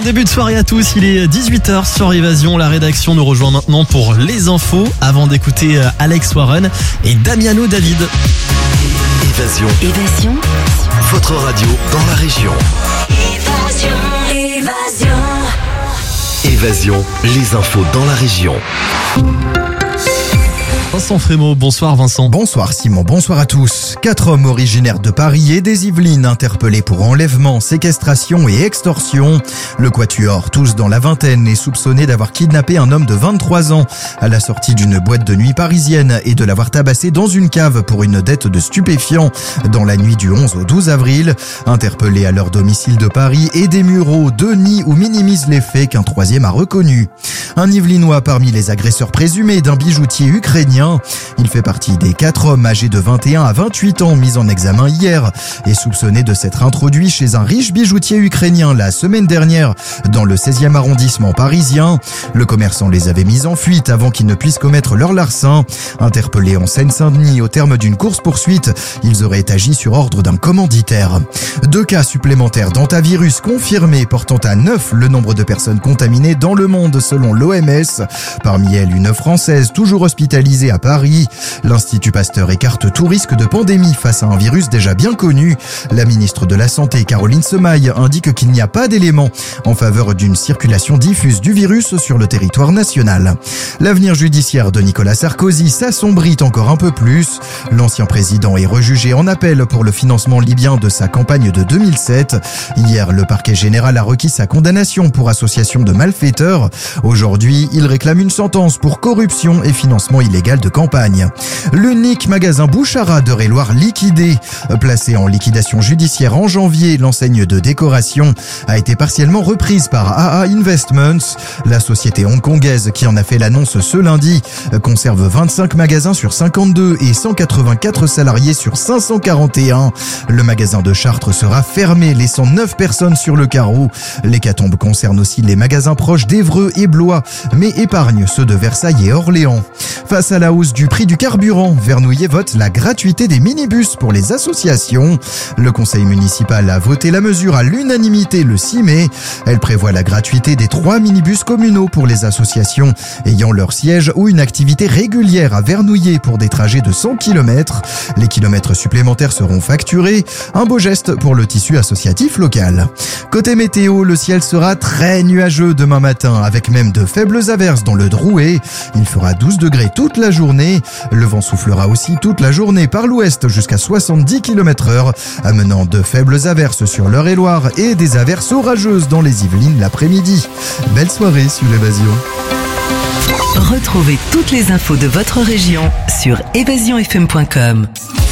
début de soirée à tous, il est 18h sur Évasion. La rédaction nous rejoint maintenant pour les infos avant d'écouter Alex Warren et Damiano David. Évasion. Votre radio dans la région. Évasion, les infos dans la région. Vincent Frémaux, bonsoir Vincent. Bonsoir Simon, bonsoir à tous. 4 hommes originaires de Paris et des Yvelines interpellés pour enlèvement, séquestration et extorsion. Le quatuor, tous dans la vingtaine, est soupçonné d'avoir kidnappé un homme de 23 ans à la sortie d'une boîte de nuit parisienne et de l'avoir tabassé dans une cave pour une dette de stupéfiants dans la nuit du 11 au 12 avril. Interpellés à leur domicile de Paris et des Mureaux, 2 nient ou minimisent les faits qu'un troisième a reconnu. Un Yvelinois parmi les agresseurs présumés d'un bijoutier ukrainien. Il fait partie des 4 hommes âgés de 21 à 28 ans mis en examen hier et soupçonnés de s'être introduits chez un riche bijoutier ukrainien la semaine dernière dans le 16e arrondissement parisien. Le commerçant les avait mis en fuite avant qu'ils ne puissent commettre leur larcin. Interpellés en Seine-Saint-Denis au terme d'une course-poursuite, ils auraient agi sur ordre d'un commanditaire. 2 cas supplémentaires d'hantavirus confirmés portant à 9 le nombre de personnes contaminées dans le monde selon l'OMS. Parmi elles, une Française toujours hospitalisée à Paris. L'Institut Pasteur écarte tout risque de pandémie face à un virus déjà bien connu. La ministre de la Santé, Caroline Semaille, indique qu'il n'y a pas d'éléments en faveur d'une circulation diffuse du virus sur le territoire national. L'avenir judiciaire de Nicolas Sarkozy s'assombrit encore un peu plus. L'ancien président est rejugé en appel pour le financement libyen de sa campagne de 2007. Hier, le parquet général a requis sa condamnation pour association de malfaiteurs. Aujourd'hui, il réclame une sentence pour corruption et financement illégal de campagne. L'unique magasin Bouchara d'Eure-et-Loir liquidé. Placé en liquidation judiciaire en janvier, l'enseigne de décoration a été partiellement reprise par AA Investments. La société hongkongaise qui en a fait l'annonce ce lundi conserve 25 magasins sur 52 et 184 salariés sur 541. Le magasin de Chartres sera fermé, laissant 9 personnes sur le carreau. L'hécatombe concerne aussi les magasins proches d'Évreux et Blois, mais épargne ceux de Versailles et Orléans. Face à la hausse du prix du carburant, Vernouillet vote la gratuité des minibus pour les associations. Le conseil municipal a voté la mesure à l'unanimité le 6 mai. Elle prévoit la gratuité des 3 minibus communaux pour les associations ayant leur siège ou une activité régulière à Vernouillet pour des trajets de 100 km. Les kilomètres supplémentaires seront facturés. Un beau geste pour le tissu associatif local. Côté météo, le ciel sera très nuageux demain matin avec même de faibles averses dans le Drouet. Il fera 12 degrés toute la journée. Le vent soufflera aussi toute la journée par l'ouest jusqu'à 70 km/h, amenant de faibles averses sur l'Eure-et-Loir et des averses orageuses dans les Yvelines l'après-midi. Belle soirée sur Évasion. Retrouvez toutes les infos de votre région sur évasionfm.com.